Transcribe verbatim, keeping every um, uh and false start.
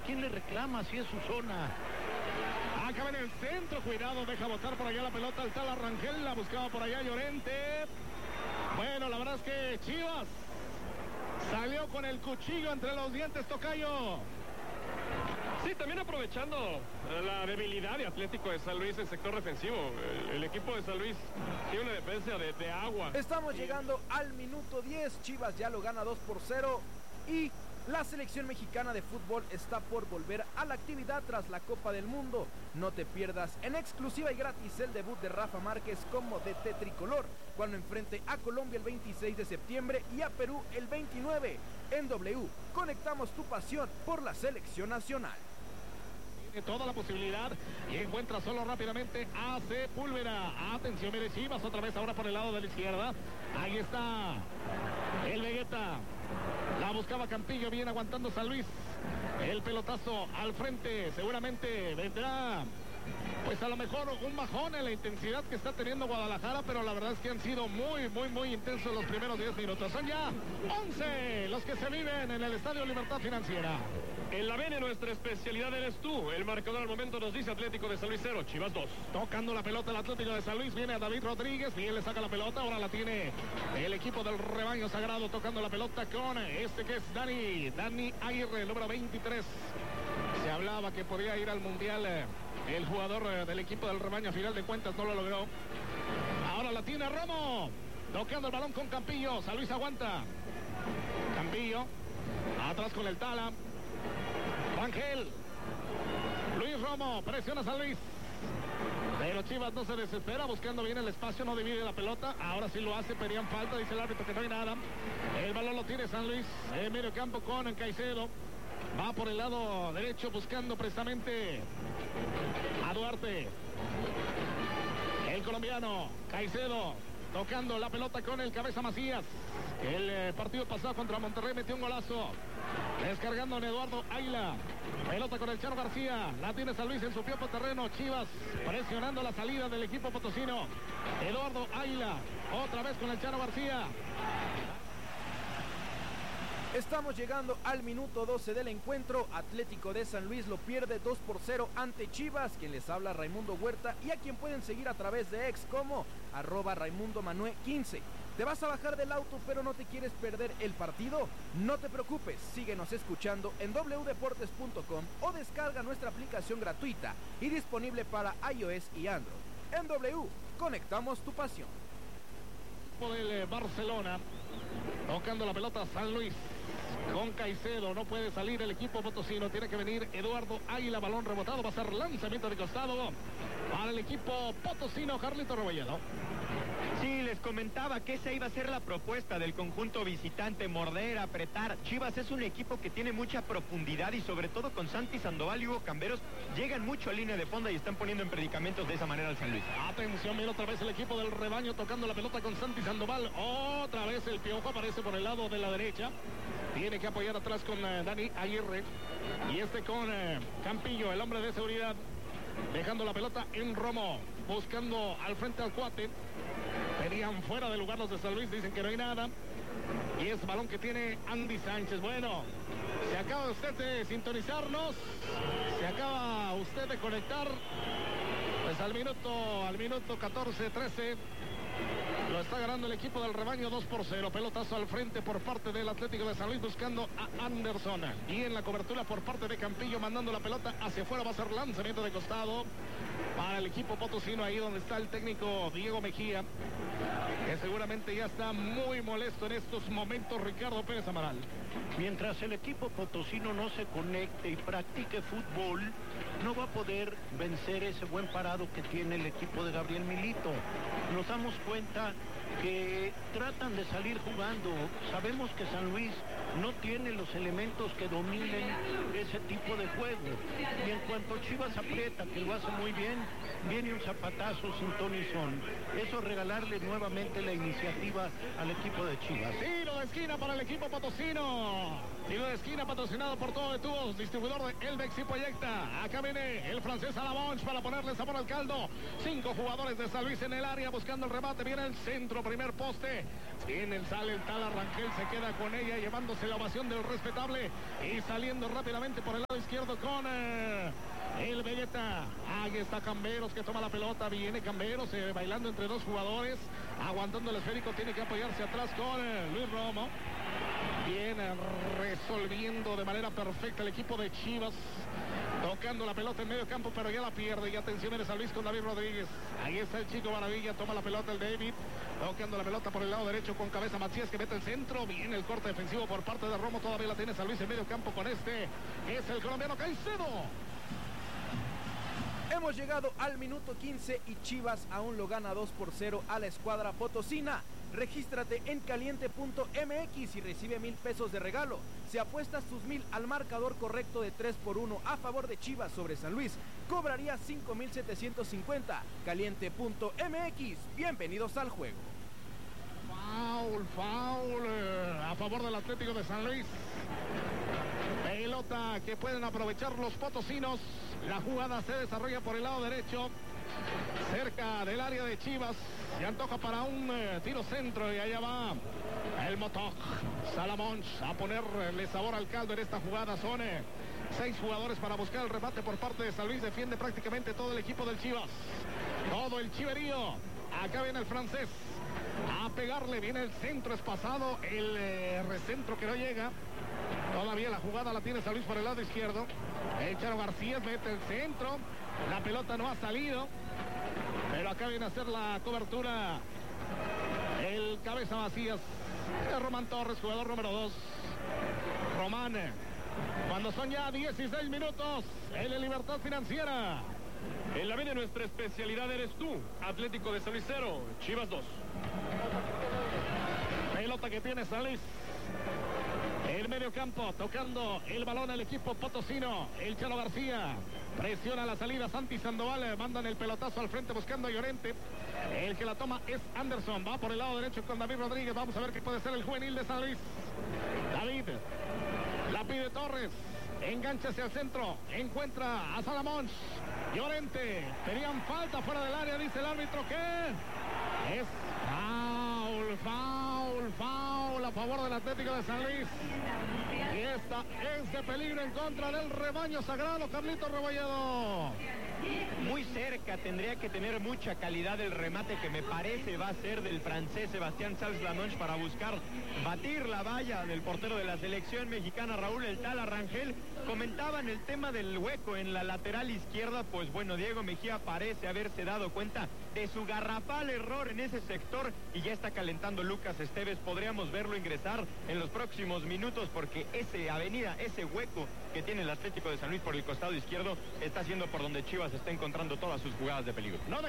¿quién le reclama si es su zona? Acaba en el centro, cuidado, deja botar por allá la pelota al tal Rangel, la buscaba por allá Llorente. Bueno, la verdad es que Chivas salió con el cuchillo entre los dientes, tocayo. Sí, también aprovechando la debilidad de Atlético de San Luis en el sector defensivo. El, el equipo de San Luis tiene una defensa de, de agua. Estamos sí. llegando al minuto diez. Chivas ya lo gana dos por cero. Y la selección mexicana de fútbol está por volver a la actividad tras la Copa del Mundo. No te pierdas en exclusiva y gratis el debut de Rafa Márquez como D T tricolor, cuando enfrente a Colombia el veintiséis de septiembre y a Perú el veintinueve. En W, conectamos tu pasión por la selección nacional. Tiene toda la posibilidad y encuentra solo rápidamente a Sepúlveda. Atención, mire, Chivas otra vez ahora por el lado de la izquierda. Ahí está el Vegeta. La buscaba Campillo, bien aguantando San Luis. El pelotazo al frente, seguramente vendrá, pues a lo mejor un bajón en la intensidad que está teniendo Guadalajara, pero la verdad es que han sido muy, muy, muy intensos los primeros diez minutos. Son ya once los que se viven en el Estadio Libertad Financiera. En la Bene nuestra especialidad eres tú. El marcador al momento nos dice Atlético de San Luis cero, Chivas dos. Tocando la pelota el Atlético de San Luis, viene a David Rodríguez, bien le saca la pelota, ahora la tiene el equipo del rebaño sagrado tocando la pelota con este que es Dani, Dani Aguirre, el número veintitrés. Se hablaba que podía ir al Mundial eh, el jugador eh, del equipo del rebaño, a final de cuentas no lo logró. Ahora la tiene Romo, tocando el balón con Campillo, San Luis aguanta. Campillo, atrás con el Tala. Ángel, Luis Romo, presiona a San Luis. Pero Chivas no se desespera, buscando bien el espacio, no divide la pelota. Ahora sí lo hace, pedían falta, dice el árbitro que no hay nada. El balón lo tiene San Luis, en medio campo con Caicedo. Va por el lado derecho buscando precisamente a Duarte. El colombiano, Caicedo, tocando la pelota con el cabeza Macías. El eh, partido pasado contra Monterrey metió un golazo. Descargando en Eduardo Águila. Pelota con el Charo García. La tiene San Luis en su propio terreno. Chivas presionando la salida del equipo potosino. Eduardo Águila. Otra vez con el Charo García. Estamos llegando al minuto doce del encuentro. Atlético de San Luis lo pierde dos por cero ante Chivas. Quien les habla, Raimundo Huerta, y a quien pueden seguir a través de ex como arroba Raimundo Manuel quince. ¿Te vas a bajar del auto pero no te quieres perder el partido? No te preocupes, síguenos escuchando en doble u deportes punto com o descarga nuestra aplicación gratuita y disponible para iOS y Android. En W, conectamos tu pasión. Del Barcelona, tocando la pelota San Luis con Caicedo, no puede salir el equipo potosino, tiene que venir Eduardo Águila, balón rebotado, va a ser lanzamiento de costado para el equipo potosino. Carlito Rebolledo. Sí, les comentaba que esa iba a ser la propuesta del conjunto visitante, morder, apretar. Chivas es un equipo que tiene mucha profundidad y sobre todo con Santi Sandoval y Hugo Camberos llegan mucho a línea de fondo y están poniendo en predicamentos de esa manera al San Luis. Atención, mira otra vez el equipo del rebaño tocando la pelota con Santi Sandoval. Otra vez el Piojo aparece por el lado de la derecha. Tiene que apoyar atrás con uh, Dani Aguirre. Y este con uh, Campillo, el hombre de seguridad. Dejando la pelota en Romo. Buscando al frente al cuate. Pedían fuera de lugar los de San Luis, dicen que no hay nada. Y es balón que tiene Andy Sánchez. Bueno, se acaba usted de sintonizarnos. Se acaba usted de conectar. Pues al minuto, al minuto catorce trece. Lo está ganando el equipo del rebaño dos por cero. Pelotazo al frente por parte del Atlético de San Luis buscando a Anderson. Y en la cobertura por parte de Campillo mandando la pelota hacia afuera. Va a ser lanzamiento de costado para el equipo potosino, ahí donde está el técnico Diego Mejía, que seguramente ya está muy molesto en estos momentos, Ricardo Pérez Amaral. Mientras el equipo potosino no se conecte y practique fútbol, no va a poder vencer ese buen parado que tiene el equipo de Gabriel Milito. Nos damos cuenta que tratan de salir jugando. Sabemos que San Luis no tiene los elementos que dominen ese tipo de juego. Y en cuanto Chivas aprieta, que lo hace muy bien, viene un zapatazo sin ton y son. Eso regalarle nuevamente la iniciativa al equipo de Chivas. Tiro de esquina para el equipo potosino. Tiro de esquina patrocinado por Todo de Tubos, distribuidor de Elbex y Proyecta. Acá viene el francés Alamonch para ponerle sabor al caldo. Cinco jugadores de San Luis en el área buscando el remate. Viene el centro, primer poste. Viene, sale el Tala Rangel, se queda con ella llevándose la ovación del respetable. Y saliendo rápidamente por el lado izquierdo con eh, el Vegeta. Ahí está Camberos que toma la pelota. Viene Camberos eh, bailando entre dos jugadores. Aguantando el esférico, tiene que apoyarse atrás con eh, Luis Romo. Viene resolviendo de manera perfecta el equipo de Chivas. Tocando la pelota en medio campo, pero ya la pierde. Y atención en San Luis con David Rodríguez. Ahí está el chico Maravilla, toma la pelota el David. Tocando la pelota por el lado derecho con cabeza Macías que mete el centro. Viene el corte defensivo por parte de Romo. Todavía la tiene San Luis en medio campo con este. Es el colombiano Caicedo. Hemos llegado al minuto quince y Chivas aún lo gana dos por cero a la escuadra potosina. Regístrate en caliente punto m x y recibe mil pesos de regalo. Si apuestas tus mil al marcador correcto de tres por uno a favor de Chivas sobre San Luis, cobrarías cinco mil setecientos cincuenta. caliente punto m x, bienvenidos al juego. Foul, foul eh, a favor del Atlético de San Luis. Pelota que pueden aprovechar los potosinos. La jugada se desarrolla por el lado derecho, cerca del área de Chivas. Se antoja para un eh, tiro centro y allá va el Motoc Salamonch a ponerle sabor al caldo en esta jugada. Son eh, seis jugadores para buscar el remate por parte de San Luis. Defiende prácticamente todo el equipo del Chivas. Todo el chiverío. Acá viene el francés a pegarle. Viene el centro espasado. El eh, recentro que no llega. Todavía la jugada la tiene San Luis por el lado izquierdo. El Charo García mete el centro. La pelota no ha salido. Pero acá viene a hacer la cobertura el cabeza Macías. Es Román Torres, jugador número dos. Román, cuando son ya dieciséis minutos en la Libertad Financiera. En la vida nuestra especialidad eres tú. Atlético de San Luis cero, Chivas dos. Pelota que tiene San Luis. El medio campo, tocando el balón al equipo potosino. El Chalo García presiona la salida. Santi Sandoval mandan el pelotazo al frente buscando a Llorente. El que la toma es Anderson. Va por el lado derecho con David Rodríguez. Vamos a ver qué puede ser el juvenil de San Luis. David la pide Torres. Engancha hacia el centro. Encuentra a Salamonch. Llorente. Tenían falta fuera del área, dice el árbitro que es foul, foul, foul a favor del Atlético de San Luis. Y esta es de peligro en contra del rebaño sagrado, Carlito Rebolledo. Muy cerca, tendría que tener mucha calidad el remate que me parece va a ser del francés Sebastián Salz-Lamonch para buscar batir la valla del portero de la selección mexicana Raúl El Tala Rangel. Comentaban el tema del hueco en la lateral izquierda, pues bueno, Diego Mejía parece haberse dado cuenta de su garrafal error en ese sector y ya está calentando Lucas Esteves. Podríamos verlo ingresar en los próximos minutos porque ese avenida, ese hueco que tiene el Atlético de San Luis por el costado izquierdo está siendo por donde Chivas está encontrando todas sus jugadas de peligro. No